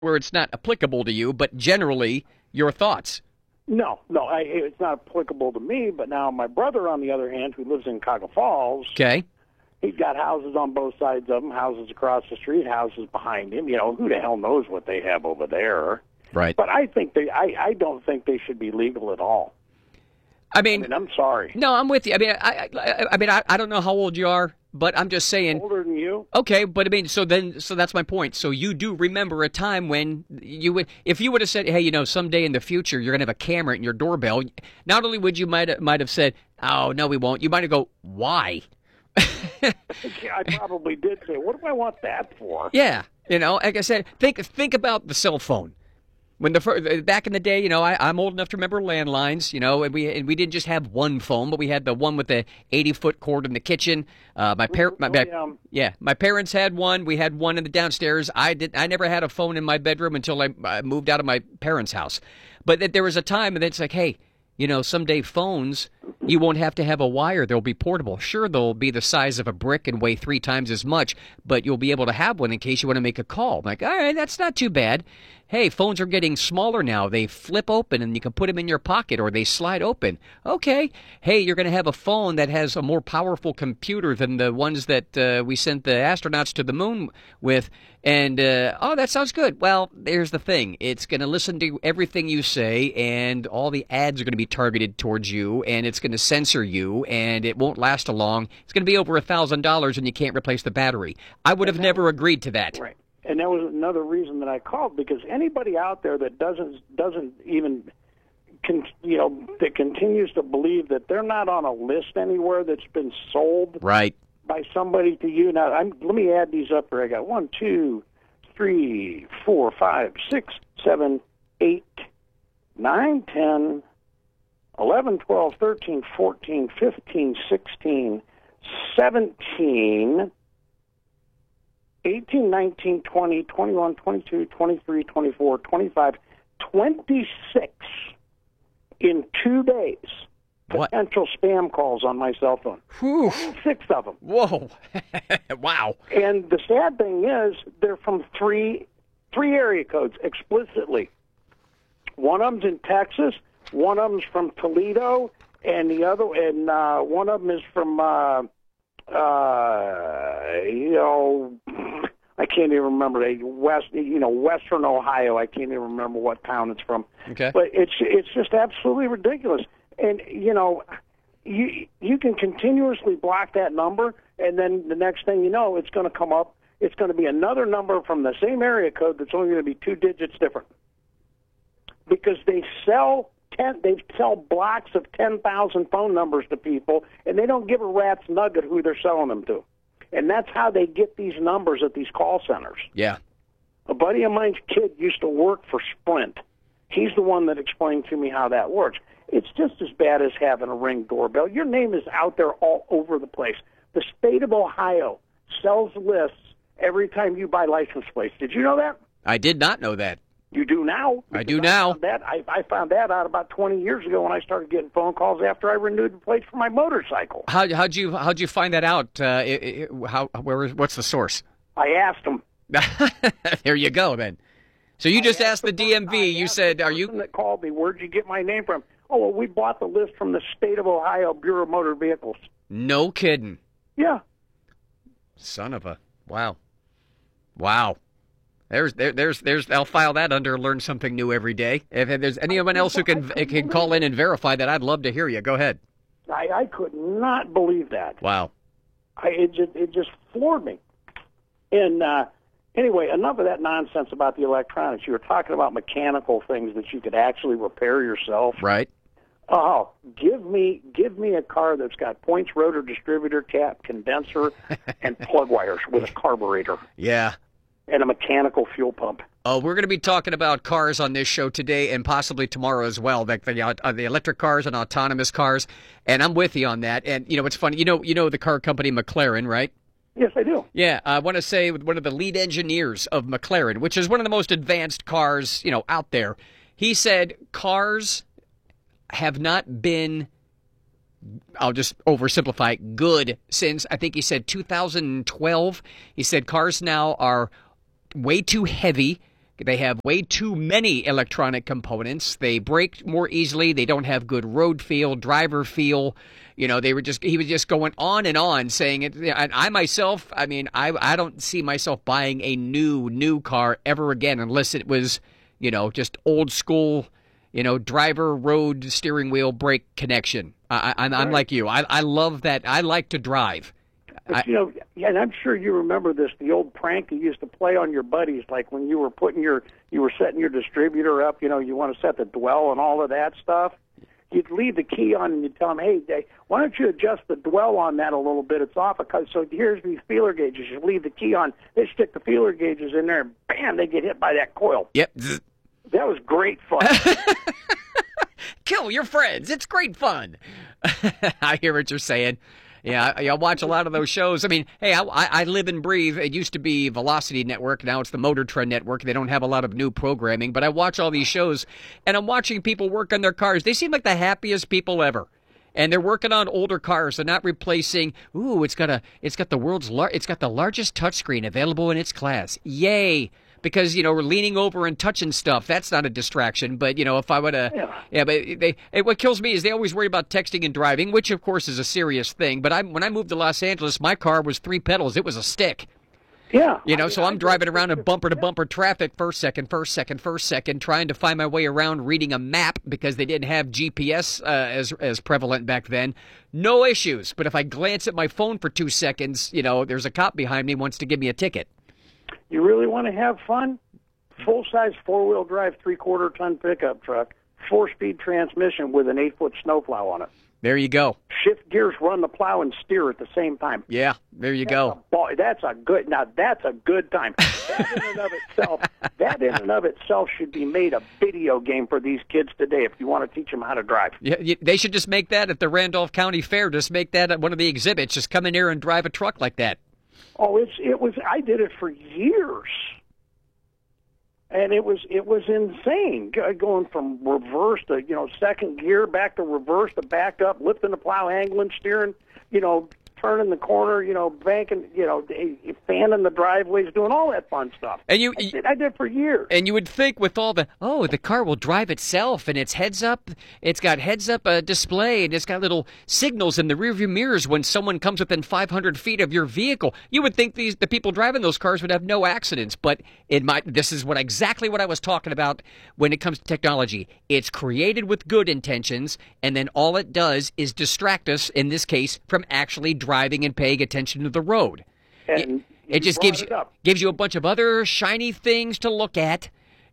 where it's not applicable to you, but generally your thoughts. No, it's not applicable to me. But now my brother, on the other hand, who lives in Cuyahoga Falls, Okay. he's got houses on both sides of him, houses across the street, houses behind him. Who the hell knows what they have over there? Right. But I don't think they should be legal at all. I mean, I'm sorry. No, I'm with you. I don't know how old you are, but I'm just saying. Older than you. Okay, but I mean, so that's my point. So you do remember a time when you would, if you would have said, hey, someday in the future you're going to have a camera in your doorbell. Not only would you might have said, oh no, we won't. You might have go, why? Yeah, I probably did say, what do I want that for? Yeah, like I said, think about the cell phone. When back in the day, I'm old enough to remember landlines, and we didn't just have one phone, but we had the one with the 80-foot cord in the kitchen. My parents had one. We had one in the downstairs. I never had a phone in my bedroom until I moved out of my parents' house. But there was a time, and it's like, hey, someday phones, you won't have to have a wire. They'll be portable. Sure, they'll be the size of a brick and weigh 3 times as much, but you'll be able to have one in case you want to make a call. I'm like, all right, that's not too bad. Hey, phones are getting smaller now. They flip open and you can put them in your pocket, or they slide open. Okay. Hey, you're going to have a phone that has a more powerful computer than the ones that we sent the astronauts to the moon with. And, that sounds good. Well, there's the thing. It's going to listen to everything you say, and all the ads are going to be targeted towards you, and it's going to censor you, and it won't last long. It's going to be over $1,000, and you can't replace the battery. I would have never agreed to that. Right. And that was another reason that I called, because anybody out there that doesn't even, that continues to believe that they're not on a list anywhere that's been sold right by somebody to you. Now, let me add these up here. I got 1, 2, 3, 4, 5, 6, 7, 8, 9, 10, 11, 12, 13, 14, 15, 16, 17, 18, 19, 20, 21, 22, 23, 24, 25, 26 in 2 days. Potential spam calls on my cell phone. Whew. 6 of them. Whoa. Wow. And the sad thing is, they're from three area codes explicitly. One of them's in Texas, one of them's from Toledo, and one of them is from I can't even remember Western Ohio. I can't even remember what town it's from. Okay. But it's just absolutely ridiculous. And you can continuously block that number, and then the next thing you know, it's going to come up. It's going to be another number from the same area code that's only going to be 2 digits different, because they sell blocks of 10,000 phone numbers to people, and they don't give a rat's nugget who they're selling them to. And that's how they get these numbers at these call centers. Yeah. A buddy of mine's kid used to work for Sprint. He's the one that explained to me how that works. It's just as bad as having a Ring doorbell. Your name is out there all over the place. The state of Ohio sells lists every time you buy license plates. Did you know that? I did not know that. You do now. I do now. I found that out about 20 years ago when I started getting phone calls after I renewed the plates for my motorcycle. How'd you find that out? What's the source? I asked them. There you go, then. So you just asked the DMV. You said, "Are you?" The person that called me, where'd you get my name from? Oh, well, we bought the list from the State of Ohio Bureau of Motor Vehicles. No kidding. Yeah. Son of a wow. There's. I'll file that under learn something new every day. If there's anyone else who can call in and verify that, I'd love to hear you. Go ahead. I could not believe that. Wow. It just floored me. And anyway, enough of that nonsense about the electronics. You were talking about mechanical things that you could actually repair yourself. Right. Oh, give me a car that's got points, rotor, distributor cap, condenser, and plug wires with a carburetor. Yeah. And a mechanical fuel pump. Oh, we're going to be talking about cars on this show today and possibly tomorrow as well, like the electric cars and autonomous cars. And I'm with you on that. And it's funny. You know the car company McLaren, right? Yes, I do. Yeah, I want to say one of the lead engineers of McLaren, which is one of the most advanced cars out there. He said cars have not been, I'll just oversimplify, good since, I think he said 2012. He said cars now are way too heavy. They have way too many electronic components. They break more easily. They don't have good road feel, driver feel. He was just going on and on saying it. And I myself, I don't see myself buying a new car ever again unless it was, just old school, driver, road, steering wheel, brake connection. I'm like you. I love that. I like to drive. But, and I'm sure you remember this, the old prank you used to play on your buddies, like when you were setting your distributor up, you want to set the dwell and all of that stuff. You'd leave the key on and you'd tell them, hey, why don't you adjust the dwell on that a little bit? It's off. So here's these feeler gauges. You leave the key on. They stick the feeler gauges in there, and bam, they get hit by that coil. Yep. That was great fun. Kill your friends. It's great fun. I hear what you're saying. Yeah, I watch a lot of those shows. I mean, hey, I live and breathe. It used to be Velocity Network. Now it's the Motor Trend Network. They don't have a lot of new programming, but I watch all these shows, and I'm watching people work on their cars. They seem like the happiest people ever. And they're working on older cars. They're not replacing. It's got the largest touchscreen available in its class. Yay! Because, we're leaning over and touching stuff. That's not a distraction. But, if I would have... Yeah, but what kills me is they always worry about texting and driving, which, of course, is a serious thing. But when I moved to Los Angeles, my car was 3 pedals. It was a stick. Yeah. So I'm driving around in bumper-to-bumper traffic, first second, trying to find my way around, reading a map because they didn't have GPS as prevalent back then. No issues. But if I glance at my phone for 2 seconds, there's a cop behind me who wants to give me a ticket. You really want to have fun? Full-size four-wheel drive, 3/4-ton pickup truck, 4-speed transmission with an 8-foot snowplow on it. There you go. Shift gears, run the plow, and steer at the same time. Yeah, there you go. That's a good time. That in and of itself should be made a video game for these kids today if you want to teach them how to drive. Yeah, they should just make that at the Randolph County Fair. Just make that at one of the exhibits. Just come in here and drive a truck like that. Oh, I did it for years. And it was insane, going from reverse to, second gear, back to reverse to back up, lifting the plow, angling, steering, turning the corner, banking, fanning the driveways, doing all that fun stuff. And I did for years. And you would think with all the car will drive itself, and it's got heads-up display, and it's got little signals in the rearview mirrors when someone comes within 500 feet of your vehicle. You would think the people driving those cars would have no accidents, but this is exactly what I was talking about when it comes to technology. It's created with good intentions, and then all it does is distract us, in this case, from actually driving and paying attention to the road. And it just gives you a bunch of other shiny things to look at,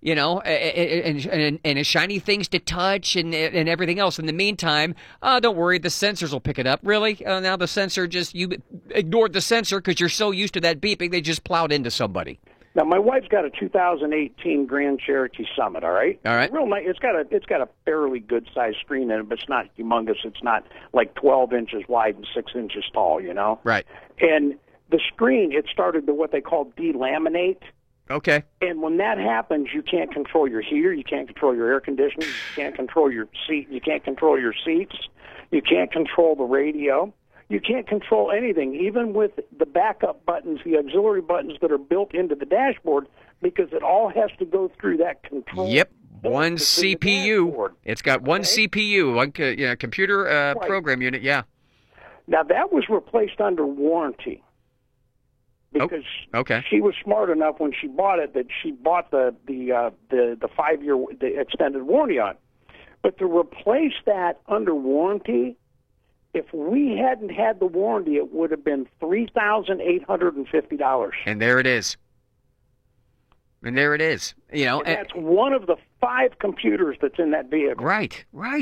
and shiny things to touch and everything else. In the meantime, don't worry, the sensors will pick it up. Really? Now the sensor you ignored the sensor because you're so used to that beeping, they just plowed into somebody. Now, my wife's got a 2018 Grand Cherokee Summit, all right? All right. Real nice. It's got a fairly good-sized screen in it, but it's not humongous. It's not like 12 inches wide and 6 inches tall, Right. And the screen, it started to what they call delaminate. Okay. And when that happens, you can't control your heater, you can't control your air conditioning, you can't control your seat, you can't control your seats, you can't control the radio. You can't control anything, even with the backup buttons, the auxiliary buttons that are built into the dashboard, because it all has to go through that control. Yep, one CPU. It's got one CPU, one computer program unit, yeah. Now, that was replaced under warranty, because she was smart enough when she bought it that she bought the 5-year the extended warranty on. But to replace that under warranty, if we hadn't had the warranty, it would have been $3,850. And there it is. And that's one of the 5 computers that's in that vehicle. Right.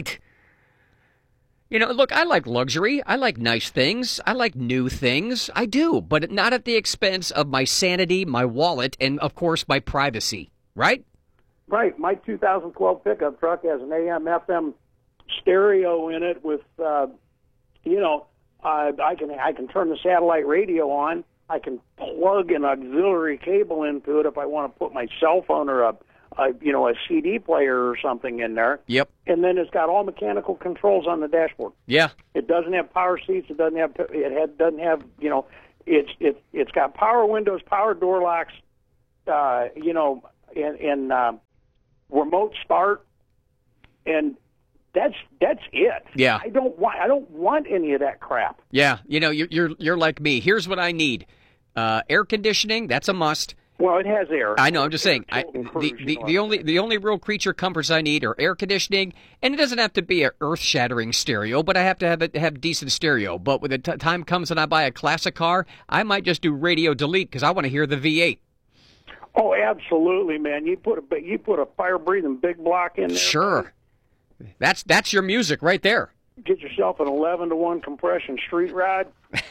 Look, I like luxury. I like nice things. I like new things. I do, but not at the expense of my sanity, my wallet, and, of course, my privacy. Right? Right. My 2012 pickup truck has an AM/FM stereo in it with... I can turn the satellite radio on. I can plug an auxiliary cable into it if I want to put my cell phone or a CD player or something in there. Yep. And then it's got all mechanical controls on the dashboard. Yeah. It doesn't have power seats. It doesn't have. It's got power windows, power door locks. and remote start, and that's it. Yeah. I don't want any of that crap. Yeah, you're like me. Here's what I need: air conditioning. That's a must. Well, it has air. I know. I'm just saying. The only real creature comforts I need are air conditioning, and it doesn't have to be an earth-shattering stereo, but I have to have decent stereo. But when the time comes and I buy a classic car, I might just do radio delete because I want to hear the V8. Oh, absolutely, man! You put a fire-breathing big block in there. Sure, that's your music right there. Get yourself an 11-to-1 compression street rod.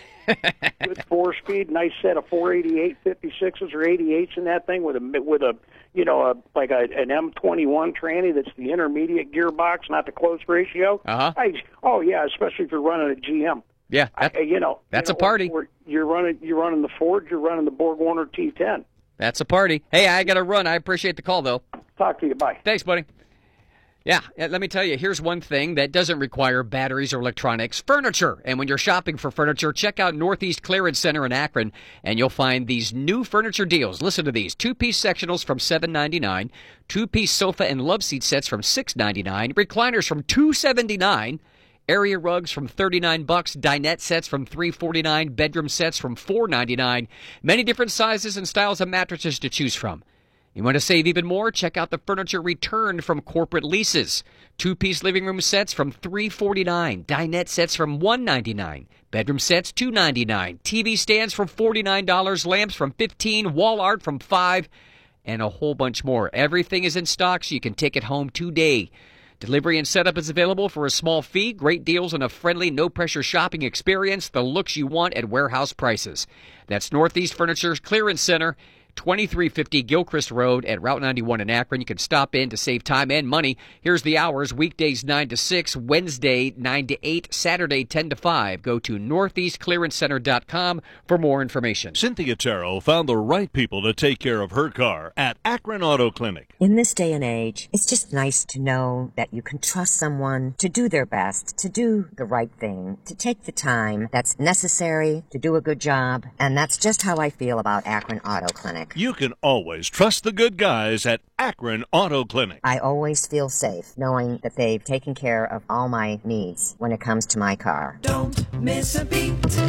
Good 4-speed, nice set of 488 56s or 88s in that thing with a like an M21 tranny that's the intermediate gearbox, not the close ratio. Uh-huh. Yeah, especially if you're running a GM. Yeah, that's a party. Or you're running the Ford, you're running the BorgWarner T10. That's a party. Hey, I got to run. I appreciate the call, though. Talk to you. Bye. Thanks, buddy. Yeah, let me tell you, here's one thing that doesn't require batteries or electronics: furniture. And when you're shopping for furniture, check out Northeast Clearance Center in Akron, and you'll find these new furniture deals. Listen to these: 2-piece sectionals from $7.99, 2-piece sofa and love seat sets from $6.99, recliners from $2.79, area rugs from $39, dinette sets from $3.49, bedroom sets from $4.99, many different sizes and styles of mattresses to choose from. You want to save even more? Check out the furniture returned from corporate leases. 2-piece living room sets from $3.49, dinette sets from $1.99, bedroom sets $2.99, TV stands from $49, lamps from $15, wall art from $5, and a whole bunch more. Everything is in stock, so you can take it home today. Delivery and setup is available for a small fee. Great deals and a friendly, no-pressure shopping experience. The looks you want at warehouse prices. That's Northeast Furniture's Clearance Center, 2350 Gilchrist Road at Route 91 in Akron. You can stop in to save time and money. Here's the hours: weekdays 9 to 6, Wednesday 9 to 8, Saturday 10 to 5. Go to northeastclearancecenter.com for more information. Cynthia Terrell found the right people to take care of her car at Akron Auto Clinic. In this day and age, it's just nice to know that you can trust someone to do their best, to do the right thing, to take the time that's necessary to do a good job. And that's just how I feel about Akron Auto Clinic. You can always trust the good guys at Akron Auto Clinic. I always feel safe knowing that they've taken care of all my needs when it comes to my car. Don't miss a beat.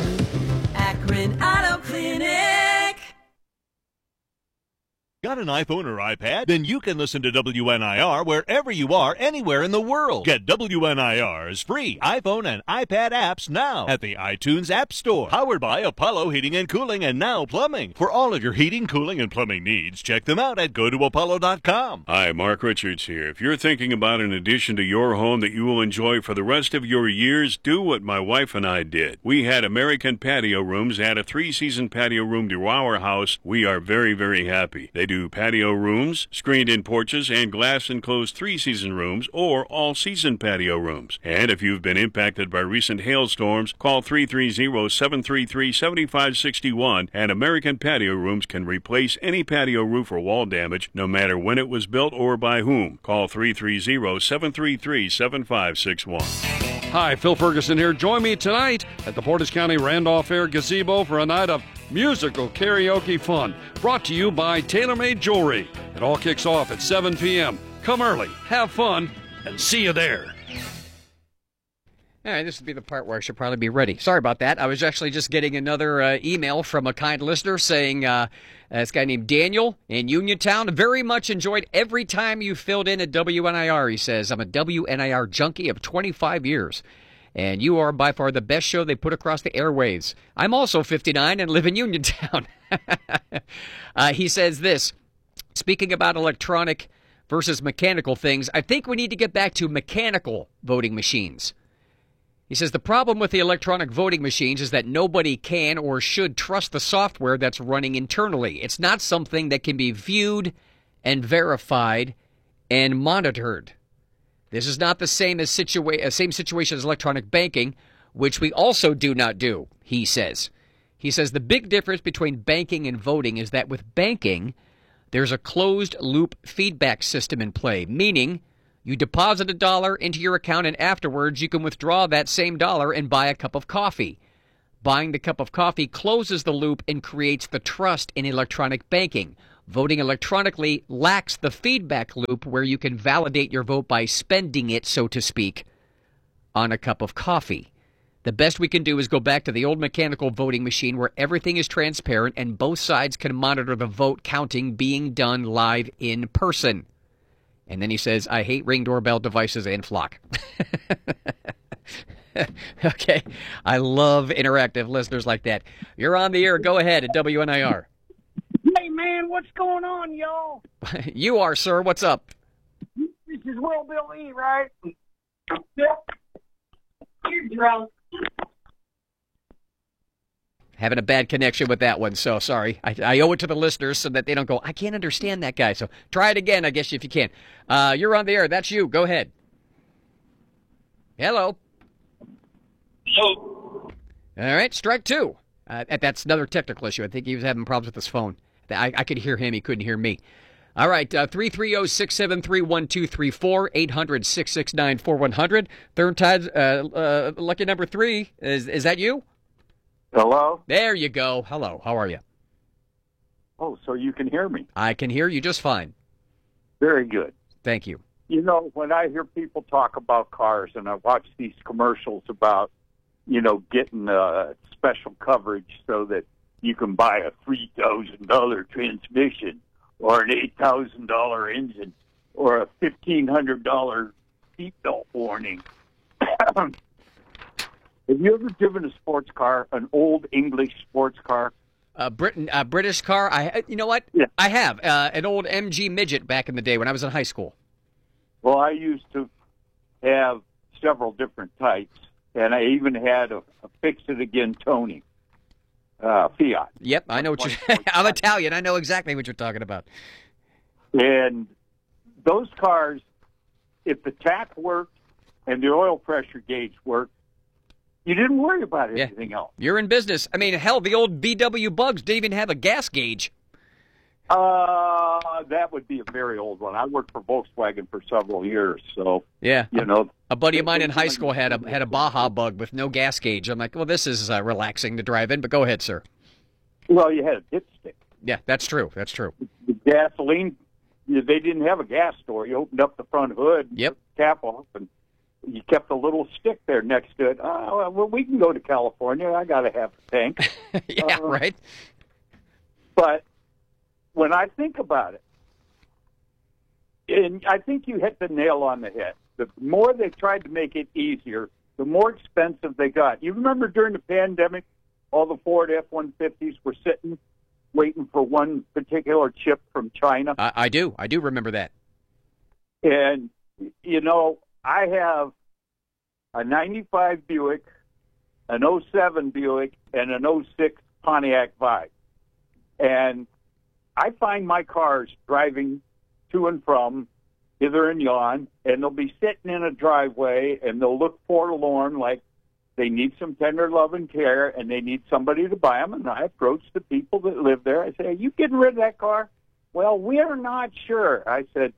Akron Auto Clinic. Got an iPhone or iPad? Then you can listen to WNIR wherever you are, anywhere in the world. Get WNIR's free iPhone and iPad apps now at the iTunes App Store. Powered by Apollo Heating and Cooling and Now Plumbing. For all of your heating, cooling, and plumbing needs, check them out at gotoapollo.com. Hi, Mark Richards here. If you're thinking about an addition to your home that you will enjoy for the rest of your years, do what my wife and I did. We had American Patio Rooms add a 3-season patio room to our house. We are very, very happy. They do patio rooms, screened-in porches, and glass-enclosed 3-season rooms or all-season patio rooms. And if you've been impacted by recent hailstorms, call 330-733-7561, and American Patio Rooms can replace any patio roof or wall damage, no matter when it was built or by whom. Call 330-733-7561. Hi, Phil Ferguson here. Join me tonight at the Portage County Randolph Fair Gazebo for a night of musical karaoke fun, brought to you by TaylorMade Jewelry. It all kicks off at 7 p.m. Come early, have fun, and see you there. All right, this would be the part where I should probably be ready. Sorry about that. I was actually just getting another email from a kind listener saying, this guy named Daniel in Uniontown, very much enjoyed every time you filled in at WNIR, he says. I'm a WNIR junkie of 25 years. And you are by far the best show they put across the airwaves. I'm also 59 and live in Uniontown. He says this: speaking about electronic versus mechanical things, I think we need to get back to mechanical voting machines. He says the problem with the electronic voting machines is that nobody can or should trust the software that's running internally. It's not something that can be viewed and verified and monitored. This is not the same same situation as electronic banking, which we also do not do, he says. He says the big difference between banking and voting is that with banking, there's a closed-loop feedback system in play, meaning you deposit $1 into your account and afterwards you can withdraw that same dollar and buy a cup of coffee. Buying the cup of coffee closes the loop and creates the trust in electronic banking. Voting electronically lacks the feedback loop where you can validate your vote by spending it, so to speak, on a cup of coffee. The best we can do is go back to the old mechanical voting machine where everything is transparent and both sides can monitor the vote counting being done live in person. And then he says, I hate Ring doorbell devices and Flock. Okay. I love interactive listeners like that. You're on the air. Go ahead at WNIR. Hey, man, what's going on, y'all? You are, sir. What's up? This is Will Bill E., right? You're drunk. Having a bad connection with that one, so sorry. I owe it to the listeners so that they don't go, I can't understand that guy. So try it again, I guess, if you can. You're on the air. That's you. Go ahead. Hello. Hello. All right, strike two. That's another technical issue. I think he was having problems with his phone. I could hear him. He couldn't hear me. All right, 330-673-1234, 800-669-4100. Third time, lucky number 3. Is that you? Hello? There you go. Hello. How are you? Oh, so you can hear me. I can hear you just fine. Very good. Thank you. You know, when I hear people talk about cars and I watch these commercials about, getting special coverage so that you can buy a $3,000 transmission or an $8,000 engine or a $1,500 seatbelt warning. Have you ever driven a sports car, an old English sports car? British car? You know what? Yeah. I have. An old MG Midget back in the day when I was in high school. Well, I used to have several different types, and I even had a Fix-It-Again Tony, Fiat. Yep, I know what you're... I'm Italian. I know exactly what you're talking about. And those cars, if the tach worked and the oil pressure gauge worked, you didn't worry about anything else. You're in business. I mean, hell, the old VW Bugs didn't even have a gas gauge. That would be a very old one. I worked for Volkswagen for several years, so yeah, a buddy of mine in high school had a Baja Bug with no gas gauge. I'm like, well, this is relaxing to drive in, but go ahead, sir. Well, you had a dipstick. Yeah, that's true. That's true. The gasoline, they didn't have a gas store. You opened up the front hood, yep, cap off, and you kept a little stick there next to it. Oh, well, we can go to California. I got to have a tank. Yeah, right. But when I think about it, and I think you hit the nail on the head. The more they tried to make it easier, the more expensive they got. You remember during the pandemic, all the Ford F-150s were sitting, waiting for one particular chip from China? I do remember that. And, I have a 95 Buick, an 07 Buick, and an 06 Pontiac Vibe. And I find my cars driving to and from hither and yon, and they'll be sitting in a driveway, and they'll look forlorn, like they need some tender love and care, and they need somebody to buy them. And I approach the people that live there. I say, are you getting rid of that car? Well, we're not sure. I said,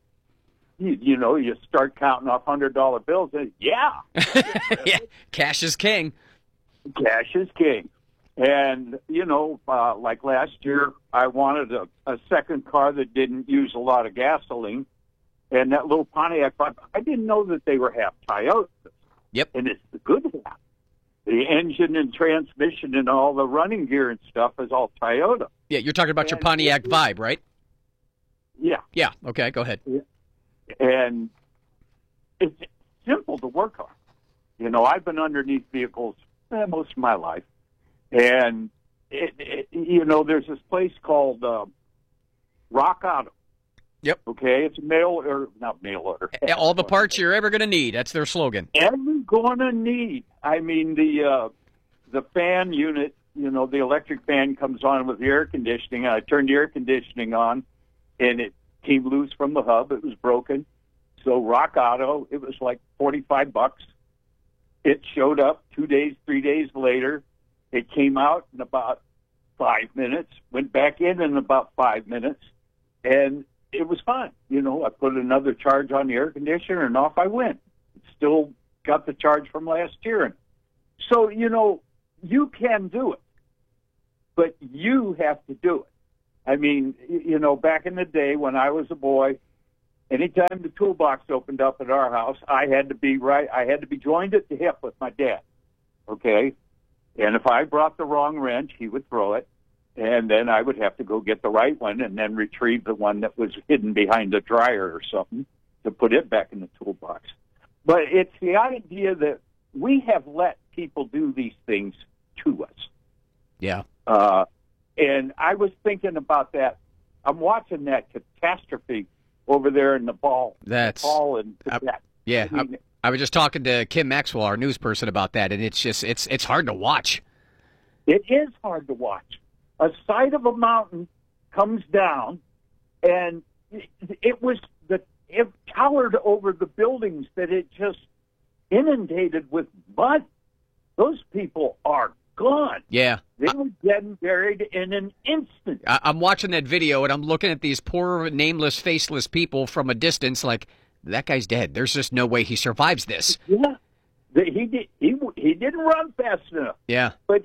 you start counting off $100 bills. And, yeah. Yeah, cash is king. Cash is king. And, like last year, I wanted a second car that didn't use a lot of gasoline. And that little Pontiac, I didn't know that they were half Toyotas. Yep. And it's the good half. The engine and transmission and all the running gear and stuff is all Toyota. Yeah, you're talking about your Pontiac Vibe, right? Yeah. Yeah, okay, go ahead. Yeah. And it's simple to work on. I've been underneath vehicles most of my life. And, there's this place called Rock Auto. Yep. Okay, it's not mail order. All the parts you're ever going to need. That's their slogan. Ever going to need. I mean, the fan unit, the electric fan comes on with the air conditioning. I turned the air conditioning on, and it came loose from the hub. It was broken. So Rock Auto, it was like $45. It showed up 2 days, 3 days later. It came out in about 5 minutes, went back in about 5 minutes, and it was fine. I put another charge on the air conditioner, and off I went. Still got the charge from last year. And so, you can do it, but you have to do it. I mean, back in the day when I was a boy, anytime the toolbox opened up at our house, I had to be joined at the hip with my dad. Okay? And if I brought the wrong wrench, he would throw it, and then I would have to go get the right one and then retrieve the one that was hidden behind the dryer or something to put it back in the toolbox. But it's the idea that we have let people do these things to us. Yeah. And I was thinking about that. I'm watching that catastrophe over there in Nepal. Nepal and Tibet. I was just talking to Kim Maxwell, our news person, about that, and it's hard to watch. It is hard to watch. A side of a mountain comes down, and it towered over the buildings that it just inundated with mud. Those people are gone. Yeah. They were dead and buried in an instant. I'm watching that video, and I'm looking at these poor, nameless, faceless people from a distance like, that guy's dead. There's just no way he survives this. Yeah. He didn't run fast enough. Yeah. But,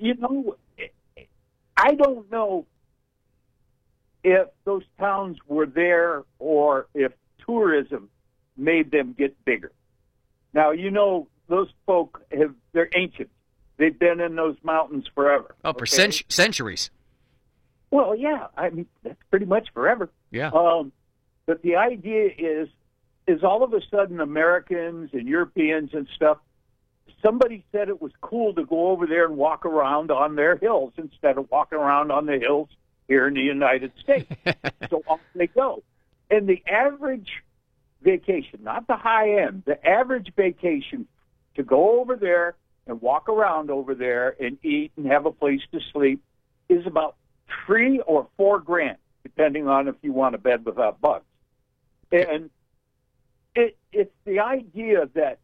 I don't know if those towns were there or if tourism made them get bigger. Now, those folk they're ancient. They've been in those mountains forever. Oh, for centuries. Well, yeah. I mean, that's pretty much forever. Yeah. But the idea is all of a sudden Americans and Europeans and stuff, somebody said it was cool to go over there and walk around on their hills instead of walking around on the hills here in the United States. So off they go. And the average vacation, not the high end, the average vacation to go over there and walk around over there and eat and have a place to sleep is about $3,000 or $4,000, depending on if you want a bed without bugs. And it's the idea that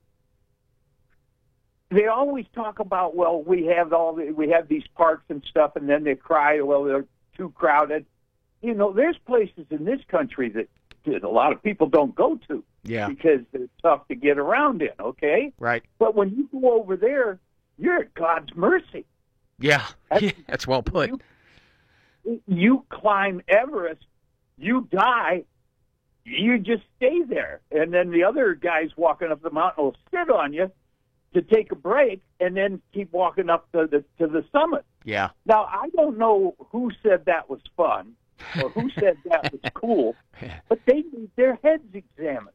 they always talk about, well, we have these parks and stuff, and then they cry, well, they're too crowded. There's places in this country that a lot of people don't go to. Yeah. Because they're tough to get around in, okay? Right. But when you go over there, you're at God's mercy. Yeah, that's well put. You climb Everest, you die, you just stay there. And then the other guys walking up the mountain will sit on you to take a break and then keep walking up to the summit. Yeah. Now, I don't know who said that was fun or who said that was cool, but they need their heads examined.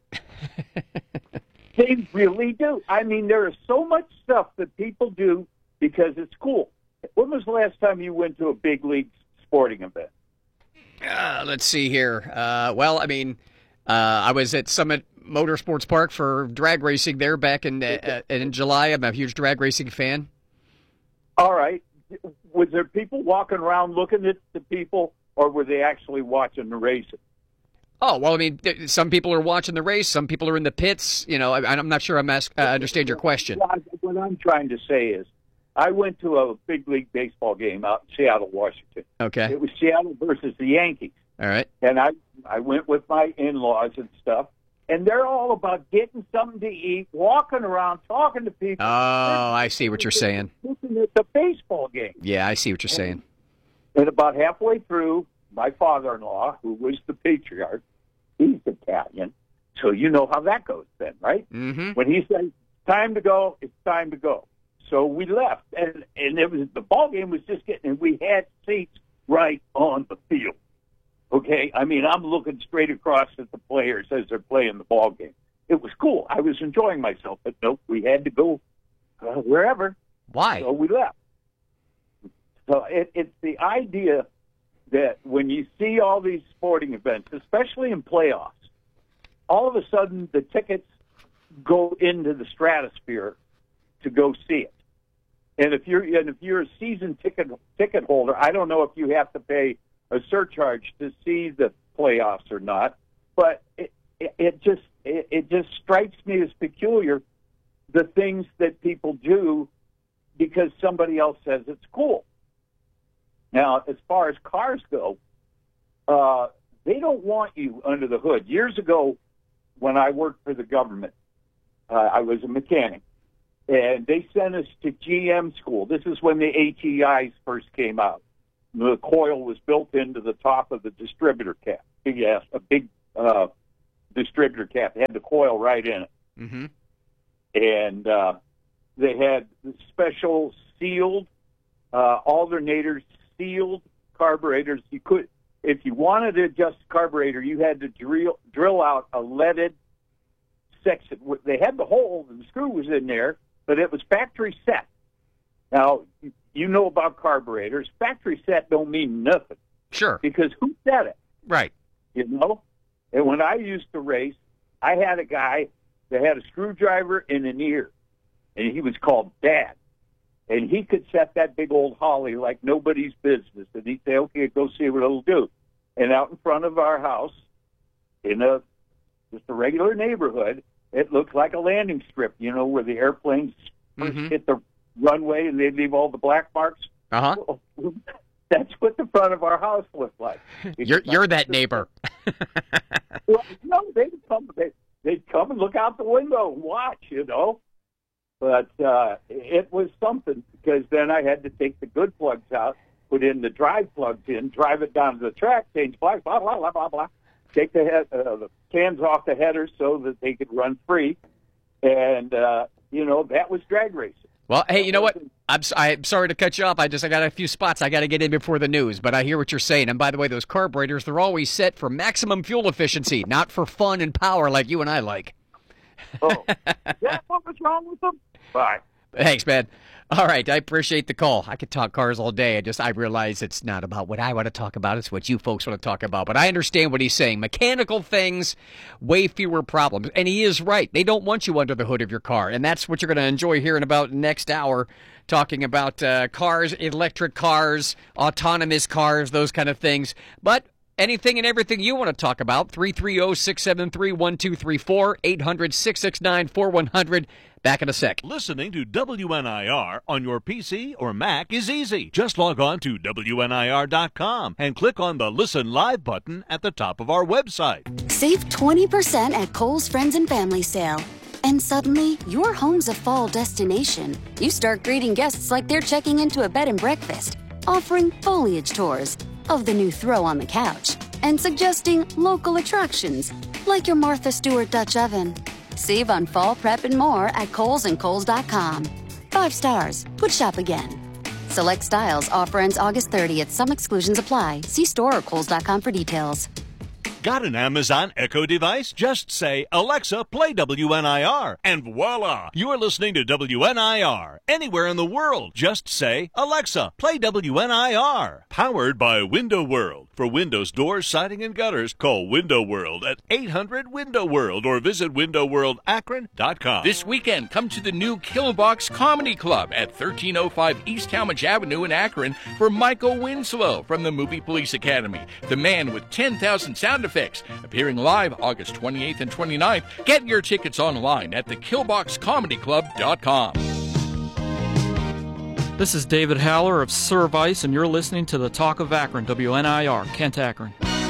They really do. I mean, there is so much stuff that people do because it's cool. When was the last time you went to a big league sporting event? Let's see here. I was at Summit Motorsports Park for drag racing there back in July. I'm a huge drag racing fan. All right. Was there people walking around looking at the people, or were they actually watching the racing? Oh, well, I mean, some people are watching the race. Some people are in the pits. I'm not sure I understand your question. What I'm trying to say is I went to a big league baseball game out in Seattle, Washington. Okay. It was Seattle versus the Yankees. All right. And I went with my in-laws and stuff, and they're all about getting something to eat, walking around, talking to people. Oh, I see what you're saying. Looking at the baseball game. Yeah, I see what you're saying. And about halfway through, my father-in-law, who was the patriarch, he's Italian, so you know how that goes then, right? Mm-hmm. When he says, time to go, it's time to go. So we left, and it was the ball game was just getting, and we had seats right on the field. Okay, I mean, I'm looking straight across at the players as they're playing the ball game. It was cool. I was enjoying myself, but nope, we had to go wherever. Why? So we left. So it's the idea that when you see all these sporting events, especially in playoffs, all of a sudden the tickets go into the stratosphere to go see it. And if you're a season ticket holder, I don't know if you have to pay a surcharge to see the playoffs or not, but it just strikes me as peculiar, the things that people do because somebody else says it's cool. Now, as far as cars go, they don't want you under the hood. Years ago, when I worked for the government, I was a mechanic, and they sent us to GM school. This is when the ATIs first came out. the coil was built into the top of the distributor cap. A big distributor cap. It had the coil right in it. Mm-hmm. And they had special sealed alternators, sealed carburetors. You could, if you wanted to adjust the carburetor, you had to drill out a leaded section. They had the hole, and the screw was in there, but it was factory set. Now, you know about carburetors. Factory set don't mean nothing. Sure. Because who said it? Right. You know? And when I used to race, I had a guy that had a screwdriver in an ear, and he was called Dad. And he could set that big old Holly like nobody's business. And he'd say, okay, go see what it'll do. And out in front of our house, in just a regular neighborhood, it looked like a landing strip, you know, where the airplanes first hit the runway and they leave all the black marks. Uh-huh. Well, that's what the front of our house looked like. You're that neighbor. Well, no, they'd come and look out the window and watch, you know. But it was something, because then I had to take the good plugs out, put in the drive plugs in, drive it down to the track, change plugs, blah, blah, blah, blah, blah. Take the cans off the headers so that they could run free. And, you know, that was drag racing. Well, hey, you know what? I'm sorry to cut you off. I got a few spots I got to get in before the news, but I hear what you're saying. And by the way, those carburetors, they're always set for maximum fuel efficiency, not for fun and power like you and I like. Oh, yeah, what was wrong with them? Bye. Thanks, man. All right, I appreciate the call. I could talk cars all day. I realize it's not about what I want to talk about. It's what you folks want to talk about. But I understand what he's saying. Mechanical things, way fewer problems. And he is right. They don't want you under the hood of your car. And that's what you're going to enjoy hearing about next hour, talking about cars, electric cars, autonomous cars, those kind of things. But anything and everything you want to talk about, 330-673-1234, 800-669-4100. Back in a sec. Listening to WNIR on your PC or Mac is easy. Just log on to WNIR.com and click on the Listen Live button at the top of our website. Save 20% at Kohl's Friends and Family Sale. And suddenly, your home's a fall destination. You start greeting guests like they're checking into a bed and breakfast, offering foliage tours of the new throw on the couch, and suggesting local attractions like your Martha Stewart Dutch oven. Save on fall prep and more at Kohl's and Kohl's.com. 5 stars. Would shop again. Select styles. Offer ends August 30th. Some exclusions apply. See store or Kohl's.com for details. Got an Amazon Echo device? Just say, Alexa, play WNIR, and voila! You're listening to WNIR. Anywhere in the world, just say, Alexa, play WNIR. Powered by Window World. For windows, doors, siding, and gutters, call Window World at 800-WINDOW-WORLD or visit WindowWorldAkron.com. This weekend, come to the new Killbox Comedy Club at 1305 East Talmadge Avenue in Akron for Michael Winslow from the Movie Police Academy, the man with 10,000 sound effects, appearing live August 28th and 29th. Get your tickets online at thekillboxcomedyclub.com. This is David Haller of Service, and you're listening to the Talk of Akron, WNIR, Kent, Akron.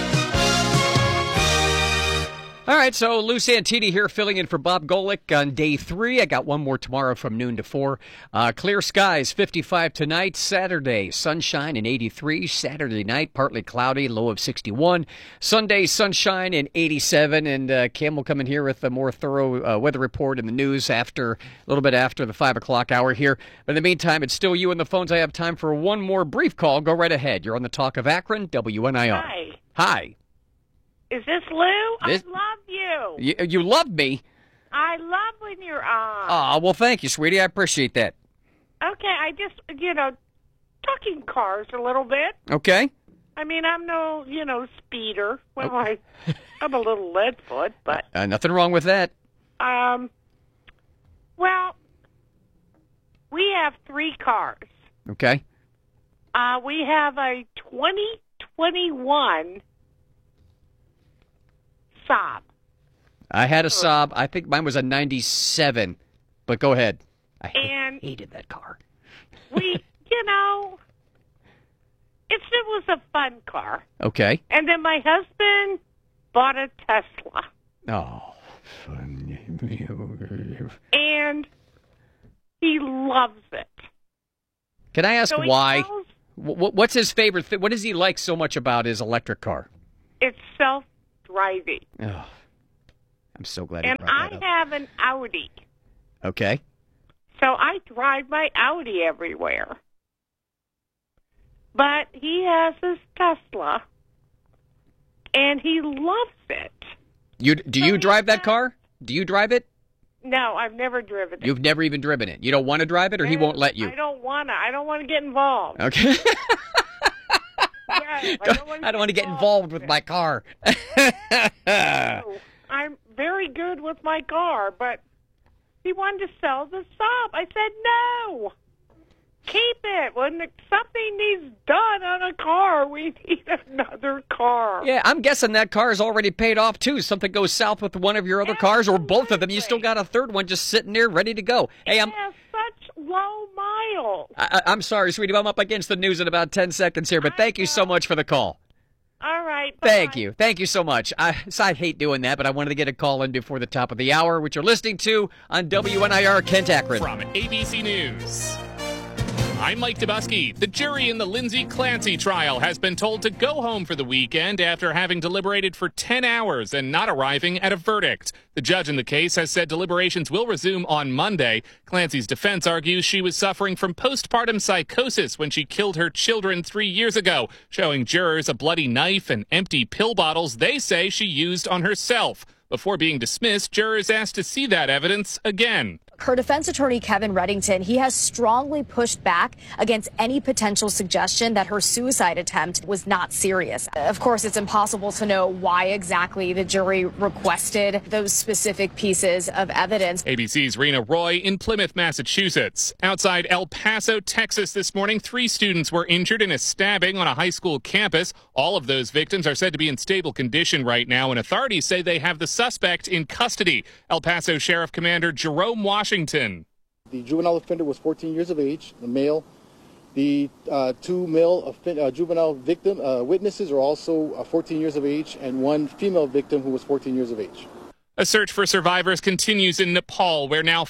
All right, so Lou Santini here filling in for Bob Golick on day 3. I got one more tomorrow from noon to 4. Clear skies, 55 tonight. Saturday, sunshine and 83. Saturday night, partly cloudy, low of 61. Sunday, sunshine and 87. And Cam will come in here with a more thorough weather report in the news a little bit after the 5 o'clock hour here. But in the meantime, it's still you and the phones. I have time for one more brief call. Go right ahead. You're on the Talk of Akron, WNIR. Hi. Hi. Is this Lou? I love you. You love me? I love when you're on. Oh, well, thank you, sweetie. I appreciate that. Okay, I just, talking cars a little bit. Okay. I mean, I'm no, speeder. Well, I'm a little lead foot, but... nothing wrong with that. Well, we have 3 cars. Okay. We have a 2021... Saab. I had a Saab. I think mine was a 97. But go ahead. I hated that car. It was a fun car. Okay. And then my husband bought a Tesla. Oh. And he loves it. Can I ask why? What's his favorite thing? What does he like so much about his electric car? It's self-driving. Oh, I'm so glad you And brought I that up. have an Audi. Okay. So I drive my Audi everywhere. But he has his Tesla, and he loves it. Do you drive that car? Do you drive it? No, I've never driven it. You've never even driven it. You don't want to drive it, or he won't let you? I don't want to. I don't want to get involved. Okay. Yes, I don't want to get involved with my car. No, I'm very good with my car, but he wanted to sell the Saab. I said no. Keep it. When something needs done on a car, we need another car. Yeah, I'm guessing that car is already paid off, too. Something goes south with one of your other cars, or both of them. You still got a third one just sitting there ready to go. Hey, It has such low miles. I'm sorry, sweetie. I'm up against the news in about 10 seconds here, but thank you so much for the call. All right. Thank you. Thank you so much. I hate doing that, but I wanted to get a call in before the top of the hour, which you're listening to on WNIR Kent Akron. From ABC News. I'm Mike Dubusky. The jury in the Lindsay Clancy trial has been told to go home for the weekend after having deliberated for 10 hours and not arriving at a verdict. The judge in the case has said deliberations will resume on Monday. Clancy's defense argues she was suffering from postpartum psychosis when she killed her children 3 years ago, showing jurors a bloody knife and empty pill bottles they say she used on herself. Before being dismissed, jurors asked to see that evidence again. Her defense attorney, Kevin Reddington, he has strongly pushed back against any potential suggestion that her suicide attempt was not serious. Of course, it's impossible to know why exactly the jury requested those specific pieces of evidence. ABC's Rena Roy in Plymouth, Massachusetts. Outside El Paso, Texas this morning, 3 students were injured in a stabbing on a high school campus. All of those victims are said to be in stable condition right now, and authorities say they have the suspect in custody. El Paso Sheriff Commander Jerome Washington. The juvenile offender was 14 years of age, the male. The 2 male juvenile witnesses are also 14 years of age, and 1 female victim who was 14 years of age. A search for survivors continues in Nepal, where now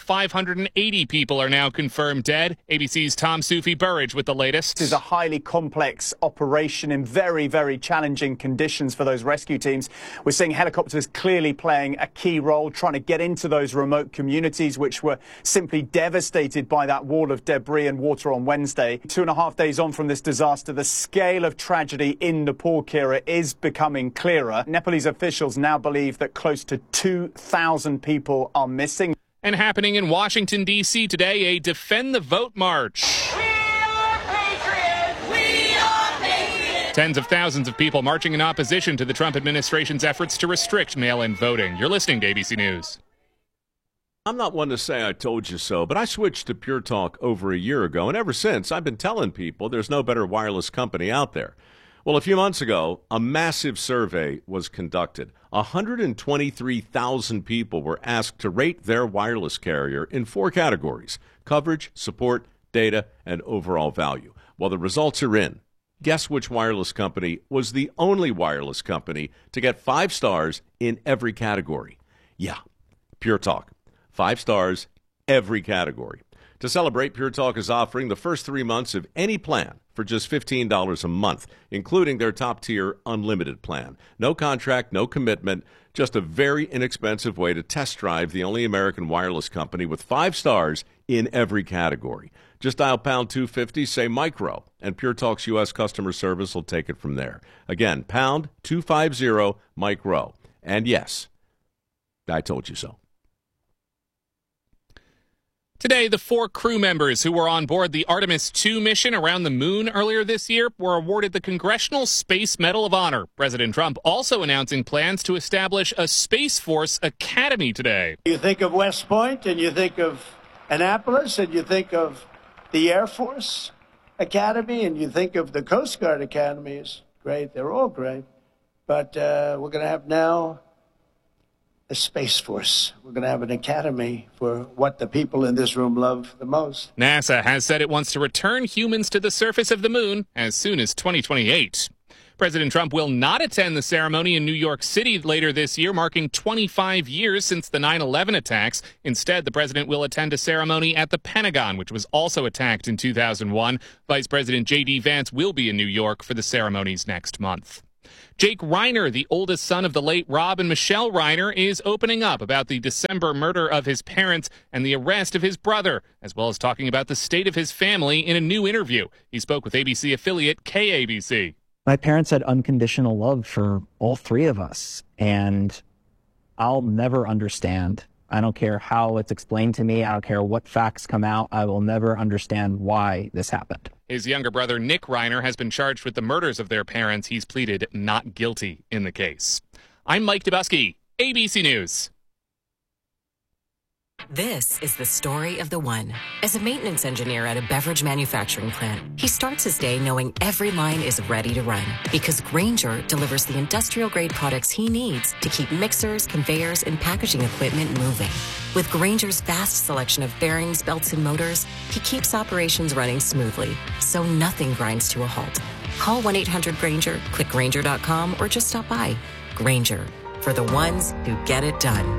580 people are now confirmed dead. ABC's Tom Sufi Burridge with the latest. This is a highly complex operation in very, very challenging conditions for those rescue teams. We're seeing helicopters clearly playing a key role, trying to get into those remote communities, which were simply devastated by that wall of debris and water on Wednesday. 2.5 days on from this disaster, the scale of tragedy in Nepal, Kira, is becoming clearer. Nepalese officials now believe that close to 2,000 people are missing. And happening in Washington, D.C. today, a Defend the Vote march. Tens of thousands of people marching in opposition to the Trump administration's efforts to restrict mail-in voting. You're listening to ABC News. I'm not one to say I told you so, but I switched to Pure Talk over a year ago, and ever since I've been telling people there's no better wireless company out there. Well, a few months ago, a massive survey was conducted. 123,000 people were asked to rate their wireless carrier in 4 categories: coverage, support, data, and overall value. Well, the results are in. Guess which wireless company was the only wireless company to get 5 stars in every category? Yeah, Pure Talk. 5 stars, every category. To celebrate, Pure Talk is offering the first 3 months of any plan for just $15 a month, including their top-tier unlimited plan. No contract, no commitment, just a very inexpensive way to test drive the only American wireless company with 5 stars in every category. Just dial pound 250, say micro, and Pure Talk's U.S. customer service will take it from there. Again, pound 250 micro. And yes, I told you so. Today, the 4 crew members who were on board the Artemis II mission around the moon earlier this year were awarded the Congressional Space Medal of Honor. President Trump also announcing plans to establish a Space Force Academy today. You think of West Point, and you think of Annapolis, and you think of the Air Force Academy, and you think of the Coast Guard academies. Great, they're all great. But we're going to have now a Space Force. We're going to have an academy for what the people in this room love the most. NASA has said it wants to return humans to the surface of the moon as soon as 2028. President Trump will not attend the ceremony in New York City later this year, marking 25 years since the 9/11 attacks. Instead, the president will attend a ceremony at the Pentagon, which was also attacked in 2001. Vice President J.D. Vance will be in New York for the ceremonies next month. Jake Reiner, the oldest son of the late Rob and Michelle Reiner, is opening up about the December murder of his parents and the arrest of his brother, as well as talking about the state of his family in a new interview. He spoke with ABC affiliate KABC. My parents had unconditional love for all three of us, and I'll never understand. I don't care how it's explained to me. I don't care what facts come out. I will never understand why this happened. His younger brother, Nick Reiner, has been charged with the murders of their parents. He's pleaded not guilty in the case. I'm Mike Dubusky, ABC News. This is the story of the one. As a maintenance engineer at a beverage manufacturing plant, he starts his day knowing every line is ready to run because Grainger delivers the industrial-grade products he needs to keep mixers, conveyors, and packaging equipment moving. With Grainger's vast selection of bearings, belts, and motors, he keeps operations running smoothly, so nothing grinds to a halt. Call 1-800-GRAINGER, click Grainger.com, or just stop by. Grainger, for the ones who get it done.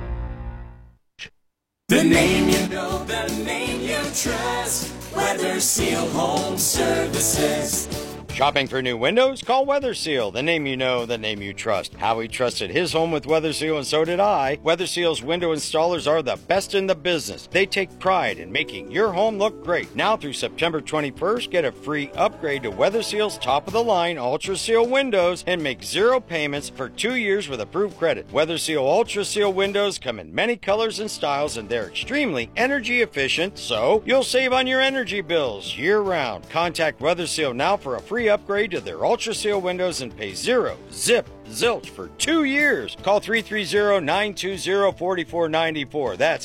The name you know, the name you trust. Weather Seal Home Services. Shopping for new windows? Call Weather Seal, the name you know, the name you trust. Howie trusted his home with Weather Seal, and so did I. Weather Seal's window installers are the best in the business. They take pride in making your home look great. Now through September 21st, get a free upgrade to Weather Seal's top-of-the-line Ultra Seal windows and make 0 payments for 2 years with approved credit. Weather Seal Ultra Seal windows come in many colors and styles, and they're extremely energy efficient, so you'll save on your energy bills year-round. Contact Weather Seal now for a free upgrade to their Ultra Seal windows and pay zilch for 2 years. Call 330-920-4494. That's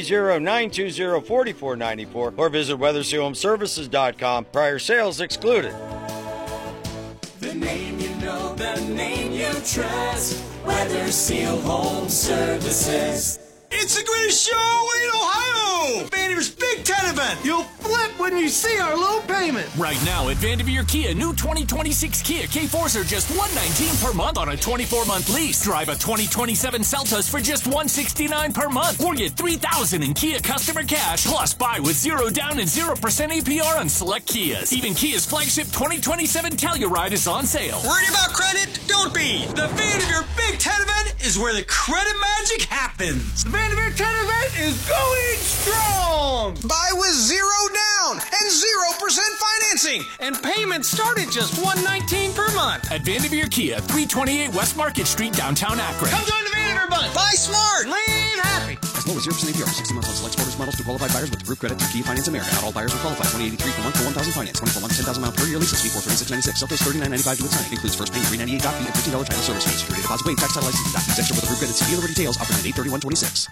330-920-4494 or visit WeatherSealHomeservices.com. Prior sales excluded. The name you know, the name you trust. Weather Seal Home Services. It's the greatest show in Ohio! Vanderveer's Big Ten event! You'll flip when you see our low payment! Right now at Vanderveer Kia, new 2026 Kia K4s are just $119 per month on a 24-month lease. Drive a 2027 Seltos for just $169 per month. Or get $3,000 in Kia customer cash, plus buy with 0 down and 0% APR on select Kias. Even Kia's flagship 2027 Telluride is on sale. Worried about credit? Don't be! The Vanderveer Big Ten event is where the credit magic happens! The Vanderveer 10 event is going strong! Buy with 0 down and 0% financing, and payments start at just $119 per month. At Vanderveer Kia, 328 West Market Street, downtown Akron. Come join the Vanderveer Bunch. Buy smart, live happy. As low as 0% APR, 60 months on select sporters models to qualified buyers with approved credit through Kia Finance America. Not all buyers will qualify. 2083 per month for 1,000 finance. 24 months, 10,000 miles per year leases. Fee for $36.96. Seltos $39.95 with signing. Includes first paying $398 fee and $15 title service fee. Security deposit waived. Tax title license fees extra with approved credit. See dealer details. Offered at 8/31/26.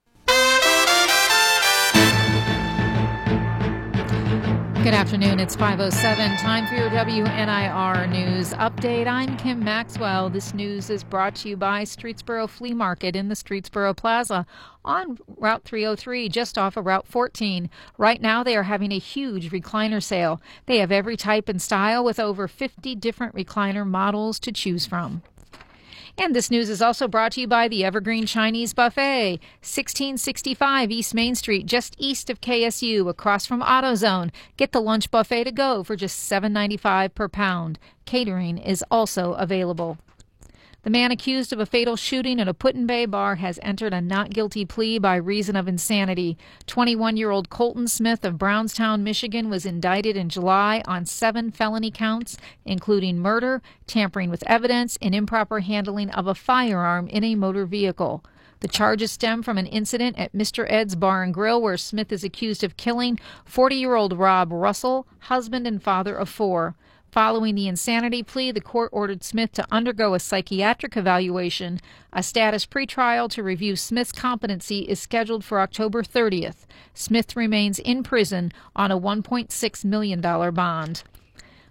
Good afternoon. It's 5:07. Time for your WNIR News Update. I'm Kim Maxwell. This news is brought to you by Streetsboro Flea Market in the Streetsboro Plaza on Route 303, just off of Route 14. Right now, they are having a huge recliner sale. They have every type and style with over 50 different recliner models to choose from. And this news is also brought to you by the Evergreen Chinese Buffet, 1665 East Main Street, just east of KSU, across from AutoZone. Get the lunch buffet to go for just $7.95 per pound. Catering is also available. The man accused of a fatal shooting at a Put-in-Bay bar has entered a not guilty plea by reason of insanity. 21-year-old Colton Smith of Brownstown, Michigan, was indicted in July on 7 felony counts, including murder, tampering with evidence, and improper handling of a firearm in a motor vehicle. The charges stem from an incident at Mr. Ed's Bar and Grill where Smith is accused of killing 40-year-old Rob Russell, husband and father of 4. Following the insanity plea, the court ordered Smith to undergo a psychiatric evaluation. A status pretrial to review Smith's competency is scheduled for October 30th. Smith remains in prison on a $1.6 million bond.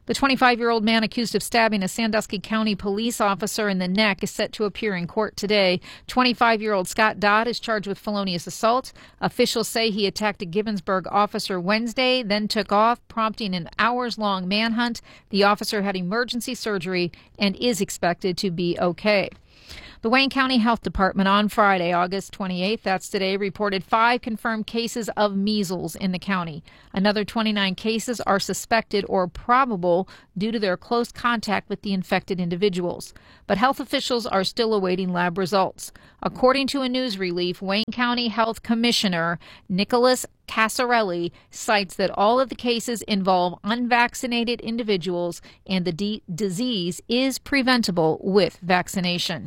The 25-year-old man accused of stabbing a Sandusky County police officer in the neck is set to appear in court today. 25-year-old Scott Dodd is charged with felonious assault. Officials say he attacked a Gibbonsburg officer Wednesday, then took off, prompting an hours-long manhunt. The officer had emergency surgery and is expected to be okay. The Wayne County Health Department on Friday, August 28th, that's today, reported 5 confirmed cases of measles in the county. Another 29 cases are suspected or probable due to their close contact with the infected individuals. But health officials are still awaiting lab results. According to a news release, Wayne County Health Commissioner Nicholas Casarelli cites that all of the cases involve unvaccinated individuals and the disease is preventable with vaccination.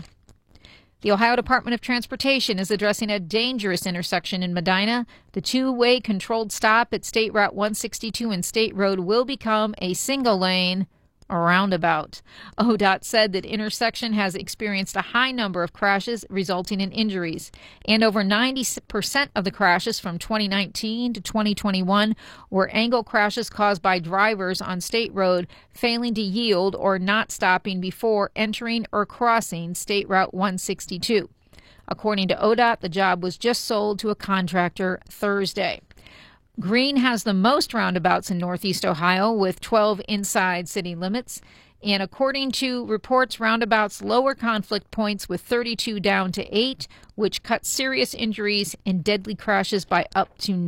The Ohio Department of Transportation is addressing a dangerous intersection in Medina. The two-way controlled stop at State Route 162 and State Road will become a single-lane roundabout. ODOT said that intersection has experienced a high number of crashes resulting in injuries, and over 90% of the crashes from 2019 to 2021 were angle crashes caused by drivers on State Road failing to yield or not stopping before entering or crossing State Route 162. According to ODOT, the job was just sold to a contractor Thursday. Greene has the most roundabouts in Northeast Ohio with 12 inside city limits. And according to reports, roundabouts lower conflict points with 32 down to 8, which cuts serious injuries and deadly crashes by up to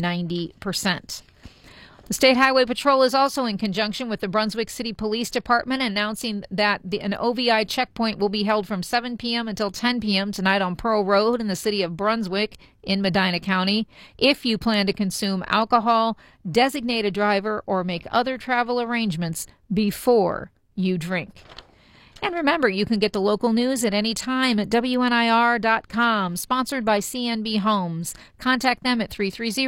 90%. The State Highway Patrol is also in conjunction with the Brunswick City Police Department announcing that an OVI checkpoint will be held from 7 p.m. until 10 p.m. tonight on Pearl Road in the city of Brunswick in Medina County. If you plan to consume alcohol, designate a driver, or make other travel arrangements before you drink. And remember, you can get the local news at any time at WNIR.com, sponsored by CNB Homes. Contact them at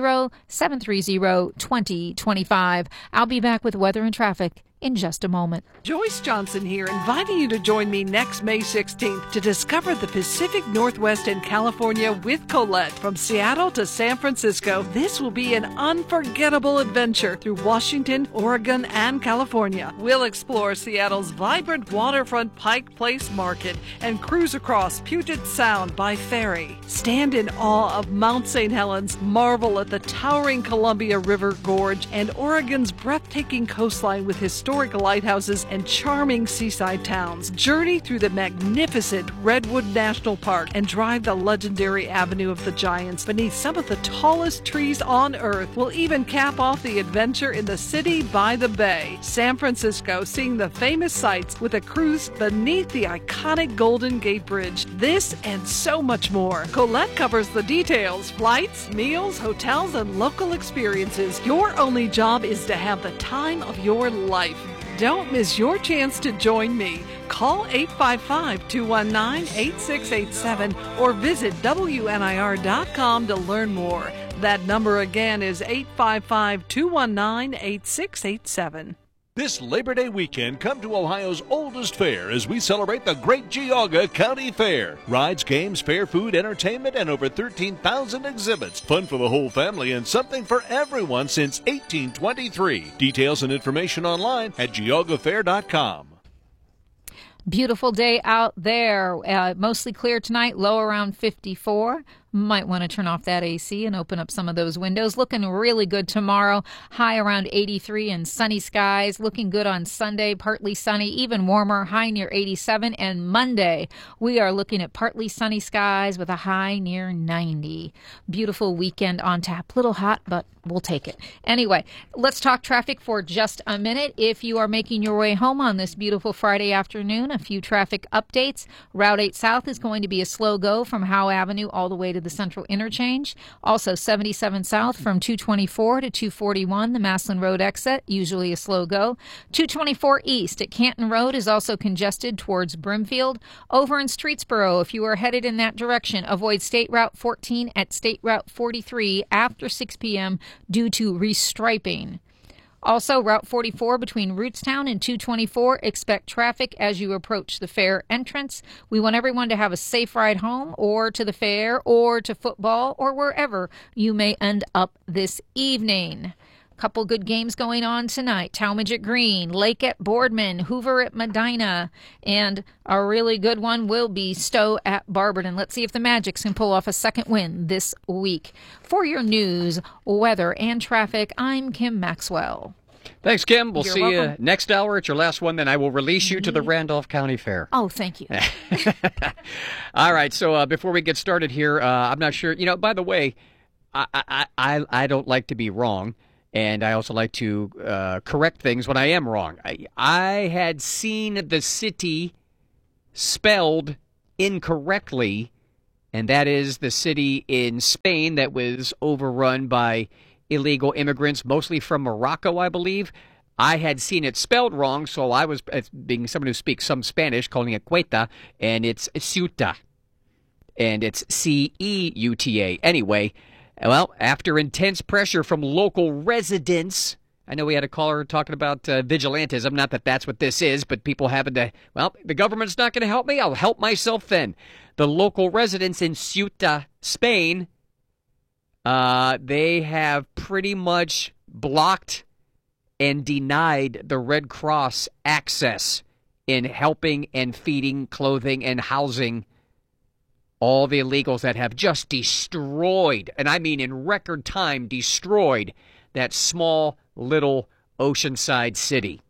330-730-2025. I'll be back with weather and traffic in just a moment. Joyce Johnson here, inviting you to join me next May 16th to discover the Pacific Northwest and California with Colette. From Seattle to San Francisco, this will be an unforgettable adventure through Washington, Oregon, and California. We'll explore Seattle's vibrant waterfront Pike Place Market and cruise across Puget Sound by ferry. Stand in awe of Mount St. Helens, marvel at the towering Columbia River Gorge, and Oregon's breathtaking coastline with historic lighthouses and charming seaside towns. Journey through the magnificent Redwood National Park and drive the legendary Avenue of the Giants beneath some of the tallest trees on Earth. We'll even cap off the adventure in the city by the bay. San Francisco, seeing the famous sights with a cruise beneath the iconic Golden Gate Bridge. This and so much more. Colette covers the details: flights, meals, hotels, and local experiences. Your only job is to have the time of your life. Don't miss your chance to join me. Call 855-219-8687 or visit WNIR.com to learn more. That number again is 855-219-8687. This Labor Day weekend, come to Ohio's oldest fair as we celebrate the Great Geauga County Fair. Rides, games, fair food, entertainment, and over 13,000 exhibits. Fun for the whole family and something for everyone since 1823. Details and information online at geaugafair.com. Beautiful day out there. Mostly clear tonight, low around 54. Might want to turn off that AC and open up some of those windows. Looking really good tomorrow. High around 83 and sunny skies. Looking good on Sunday. Partly sunny, even warmer. High near 87. And Monday, we are looking at partly sunny skies with a high near 90. Beautiful weekend on tap. Little hot, but we'll take it. Anyway, let's talk traffic for just a minute. If you are making your way home on this beautiful Friday afternoon, a few traffic updates. Route 8 South is going to be a slow go from Howe Avenue all the way to the Central Interchange. Also 77 South from 224 to 241, the Maslin Road exit, usually a slow go. 224 East at Canton Road is also congested towards Brimfield. Over in Streetsboro, if you are headed in that direction, avoid State Route 14 at State Route 43 after 6 p.m. due to restriping. Also, Route 44 between Rootstown and 224, expect traffic as you approach the fair entrance. We want everyone to have a safe ride home or to the fair or to football or wherever you may end up this evening. Couple good games going on tonight. Talmadge at Green, Lake at Boardman, Hoover at Medina, and a really good one will be Stowe at Barberton. Let's see if the Magics can pull off a second win this week. For your news, weather, and traffic, I'm Kim Maxwell. Thanks, Kim. We'll You're see welcome. you next hour at your last one. Then I will release you to the Randolph County Fair. Oh, thank you. All right. So before we get started here, I'm not sure. By the way, I don't like to be wrong. And I also like to correct things when I am wrong. I had seen the city spelled incorrectly, and that is the city in Spain that was overrun by illegal immigrants, mostly from Morocco, I believe. I had seen it spelled wrong, so I was, being someone who speaks some Spanish, calling it Ceuta, and it's Ceuta. And it's C-E-U-T-A. Anyway, well, after intense pressure from local residents, I know we had a caller talking about vigilantism, not that that's what this is, but people having to, well, the government's not going to help me, I'll help myself then. The local residents in Ceuta, Spain, they have pretty much blocked and denied the Red Cross access in helping and feeding, clothing, and housing all the illegals that have just destroyed, and I mean in record time destroyed, that small little oceanside city.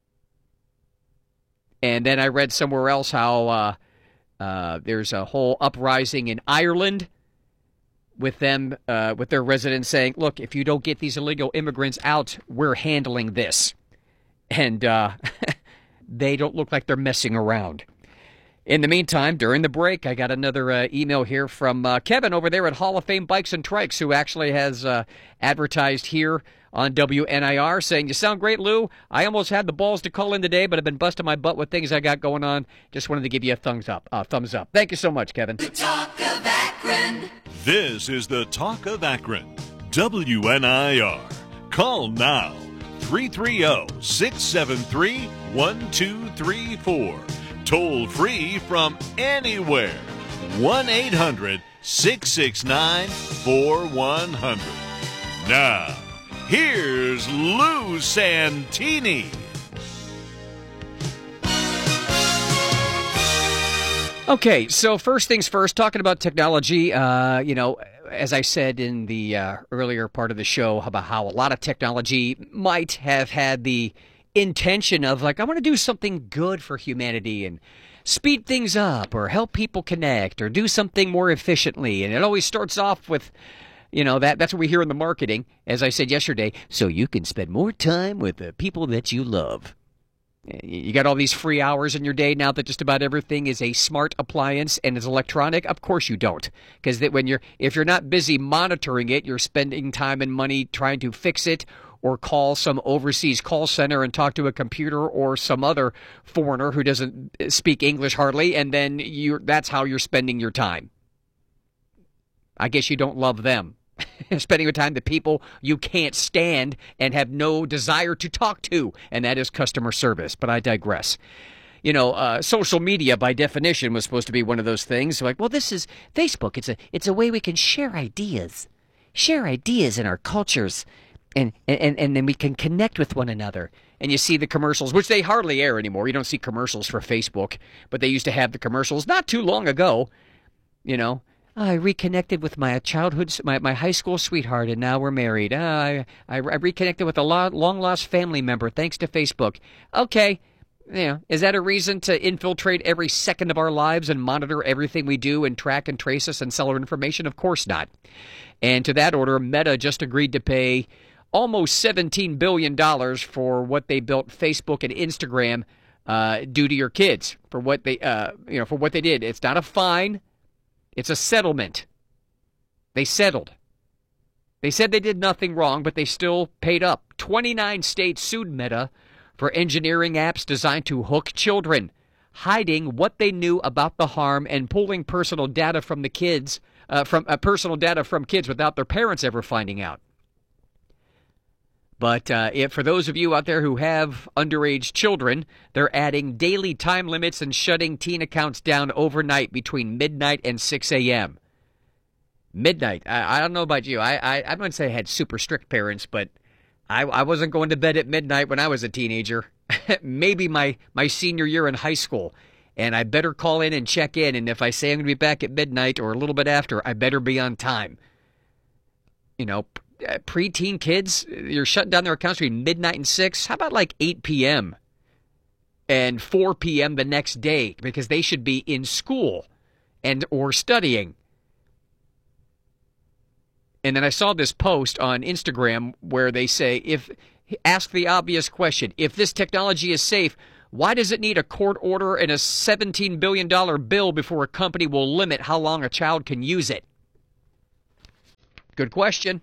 And then I read somewhere else how there's a whole uprising in Ireland with them, with their residents saying, look, if you don't get these illegal immigrants out, we're handling this. And they don't look like they're messing around. In the meantime, during the break, I got another email here from Kevin over there at Hall of Fame Bikes and Trikes, who actually has advertised here on WNIR, saying, you sound great, Lou. I almost had the balls to call in today, but I've been busting my butt with things I got going on. Just wanted to give you a thumbs up. Thank you so much, Kevin. The Talk of Akron. This is the Talk of Akron. WNIR. Call now. 330-673-1234. Toll free from anywhere. 1-800-669-4100. Now, here's Lou Santini. Okay, so first things first, talking about technology, as I said in the earlier part of the show about how a lot of technology might have had the intention of, like, I want to do something good for humanity and speed things up or help people connect or do something more efficiently. And it always starts off with, that's what we hear in the marketing, as I said yesterday, so you can spend more time with the people that you love. You got all these free hours in your day now that just about everything is a smart appliance and is electronic. Of course you don't, because if you're not busy monitoring it, you're spending time and money trying to fix it or call some overseas call center and talk to a computer or some other foreigner who doesn't speak English hardly, and then that's how you're spending your time. I guess you don't love them. Spending your time with people you can't stand and have no desire to talk to, and that is customer service. But I digress. Social media by definition was supposed to be one of those things. Like, well, this is Facebook. It's a way we can share ideas in our cultures, and then we can connect with one another. And you see the commercials, which they hardly air anymore. You don't see commercials for Facebook, but they used to have the commercials not too long ago. I reconnected with my my high school sweetheart, and now we're married. I reconnected with a long-lost family member thanks to Facebook. Okay, is that a reason to infiltrate every second of our lives and monitor everything we do and track and trace us and sell our information? Of course not. And to that order, Meta just agreed to pay almost $17 billion for what they built Facebook and Instagram do to your kids for what they did. It's not a fine. It's a settlement. They settled. They said they did nothing wrong, but they still paid up. 29 states sued Meta for engineering apps designed to hook children, hiding what they knew about the harm and pulling personal data from the kids, personal data from kids without their parents ever finding out. But for those of you out there who have underage children, they're adding daily time limits and shutting teen accounts down overnight between midnight and 6 a.m. Midnight. I don't know about you. I wouldn't say I had super strict parents, but I wasn't going to bed at midnight when I was a teenager. Maybe my senior year in high school. And I better call in and check in. And if I say I'm going to be back at midnight or a little bit after, I better be on time. You know, preteen kids, you're shutting down their accounts between midnight and 6. How about like 8 p.m. and 4 p.m. the next day? Because they should be in school and or studying. And then I saw this post on Instagram where they say, ask the obvious question, if this technology is safe, why does it need a court order and a $17 billion bill before a company will limit how long a child can use it? Good question.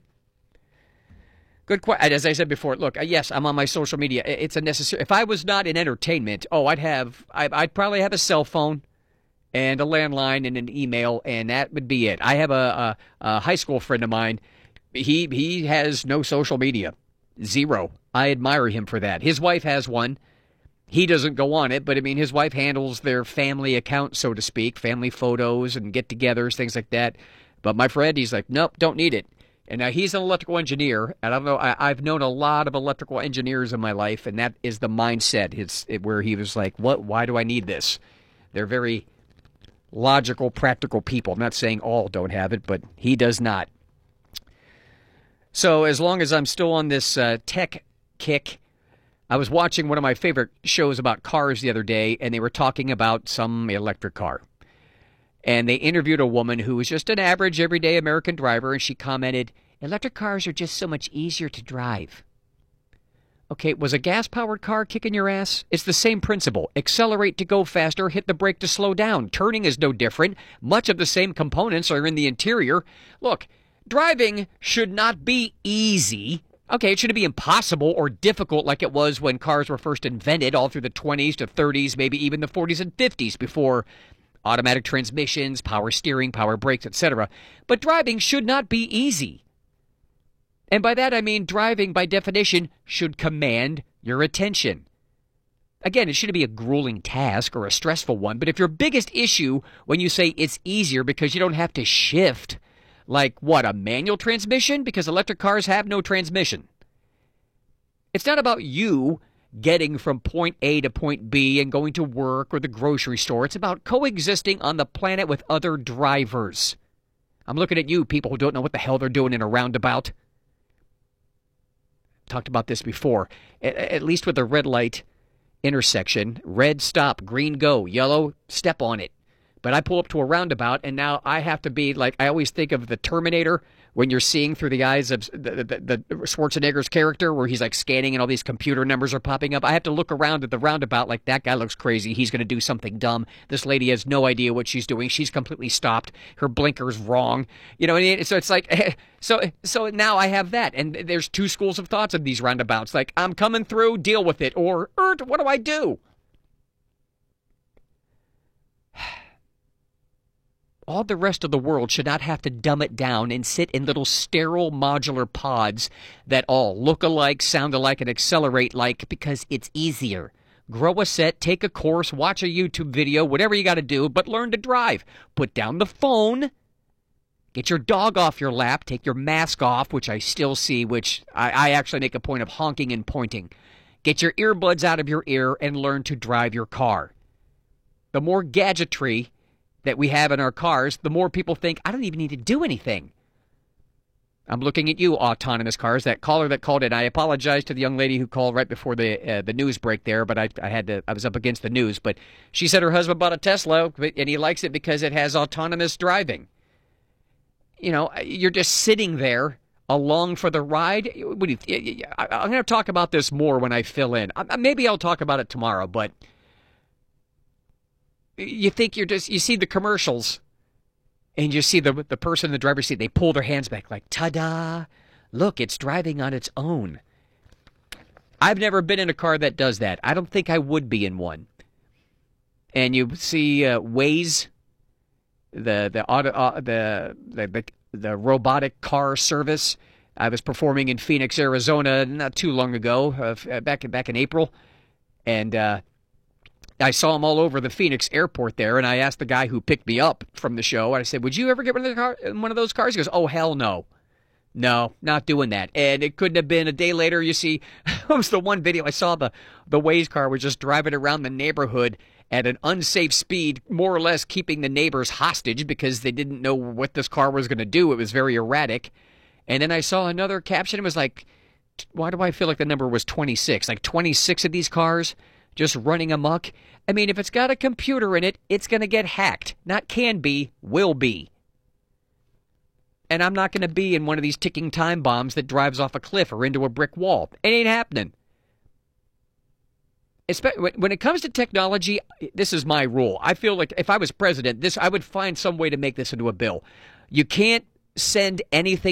As I said before, look, yes, I'm on my social media. It's a necessary. If I was not in entertainment, I'd probably have a cell phone and a landline and an email, and that would be it. I have a high school friend of mine. He has no social media. Zero. I admire him for that. His wife has one. He doesn't go on it, but I mean, his wife handles their family account, so to speak, family photos and get-togethers, things like that. But my friend, he's like, nope, don't need it. And now he's an electrical engineer, and I don't know, I've known a lot of electrical engineers in my life, and that is the mindset where he was like, why do I need this? They're very logical, practical people. I'm not saying all don't have it, but he does not. So as long as I'm still on this tech kick, I was watching one of my favorite shows about cars the other day, and they were talking about some electric car. And they interviewed a woman who was just an average, everyday American driver, and she commented, electric cars are just so much easier to drive. Okay, was a gas-powered car kicking your ass? It's the same principle. Accelerate to go faster, hit the brake to slow down. Turning is no different. Much of the same components are in the interior. Look, driving should not be easy. Okay, it shouldn't be impossible or difficult like it was when cars were first invented all through the 20s to 30s, maybe even the 40s and 50s before automatic transmissions, power steering, power brakes, etc. But driving should not be easy. And by that I mean driving, by definition, should command your attention. Again, it shouldn't be a grueling task or a stressful one, but if your biggest issue when you say it's easier because you don't have to shift, like what, a manual transmission? Because electric cars have no transmission. It's not about you getting from point A to point B and going to work or the grocery store. It's about coexisting on the planet with other drivers. I'm looking at you, people who don't know what the hell they're doing in a roundabout. Talked about this before. At least with a red light intersection, red stop, green go, yellow step on it. But I pull up to a roundabout, and now I have to be like, I always think of the Terminator when you're seeing through the eyes of the Schwarzenegger's character where he's like scanning and all these computer numbers are popping up. I have to look around at the roundabout like, that guy looks crazy. He's going to do something dumb. This lady has no idea what she's doing. She's completely stopped. Her blinker's wrong. You know, so it's like, so now I have that. And there's two schools of thoughts of these roundabouts. Like, I'm coming through, deal with it. Or, what do I do? All the rest of the world should not have to dumb it down and sit in little sterile modular pods that all look alike, sound alike, and accelerate like because it's easier. Grow a set, take a course, watch a YouTube video, whatever you got to do, but learn to drive. Put down the phone. Get your dog off your lap. Take your mask off, which I still see, which I actually make a point of honking and pointing. Get your earbuds out of your ear and learn to drive your car. The more gadgetry that we have in our cars, the more people think, I don't even need to do anything. I'm looking at you, autonomous cars. That caller that called in, I apologize to the young lady who called right before the news break there, but I was up against the news. But she said her husband bought a Tesla, and he likes it because it has autonomous driving. You know, you're just sitting there along for the ride. I'm going to talk about this more when I fill in. Maybe I'll talk about it tomorrow, but you think you see the commercials and you see the person in the driver's seat, they pull their hands back like, ta-da, look, it's driving on its own. I've never been in a car that does that. I don't think I would be in one. And you see Waze, the robotic car service. I was performing in Phoenix, Arizona not too long ago, back in April, and I saw them all over the Phoenix airport there, and I asked the guy who picked me up from the show, I said, would you ever get one of those cars? He goes, oh, hell no. No, not doing that. And it couldn't have been a day later. You see, it was the one video I saw. The Waze car was just driving around the neighborhood at an unsafe speed, more or less keeping the neighbors hostage because they didn't know what this car was going to do. It was very erratic. And then I saw another caption. It was like, why do I feel like the number was 26? Like 26 of these cars just running amok. I mean, if it's got a computer in it, it's going to get hacked. Not can be, will be. And I'm not going to be in one of these ticking time bombs that drives off a cliff or into a brick wall. It ain't happening. When it comes to technology, this is my rule. I feel like if I was president, I would find some way to make this into a bill. You can't send anything